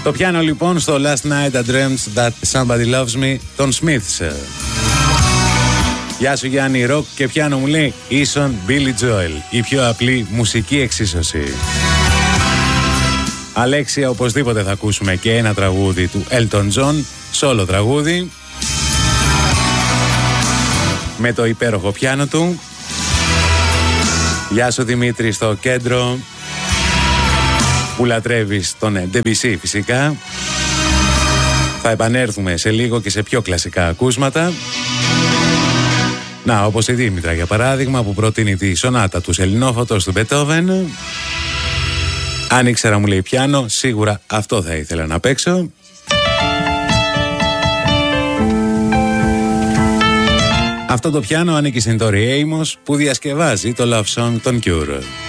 Το πιάνω λοιπόν στο Last Night I Dreamt That Somebody Loves Me των Smiths. Γεια σου Γιάννη, ροκ και πιάνω μου λέει ίσον Billy Joel, η πιο απλή μουσική εξίσωση. Αλέξια, οπωσδήποτε θα ακούσουμε και ένα τραγούδι του Elton John, solo τραγούδι, με το υπέροχο πιάνο του. Γεια σου Δημήτρη στο κέντρο, που λατρεύεις τον Debussy φυσικά. Θα επανέλθουμε σε λίγο και σε πιο κλασικά ακούσματα. Να, όπως η Δήμητρα για παράδειγμα, που προτείνει τη σονάτα του Σελινόφωτος του Μπετόβεν. Αν ήξερα, μου λέει, πιάνο, σίγουρα αυτό θα ήθελα να παίξω. Αυτό το πιάνο ανήκει στην Tori Amos, που διασκευάζει το Love Song των Cure.